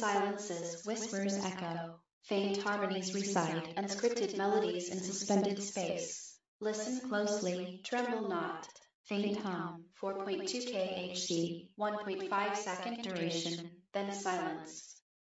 silences, whispers echo, faint harmonies recite, unscripted melodies in suspended space. Listen closely, tremble not. Faint hum, 4.2 kHz, 1.5 second duration, then silence.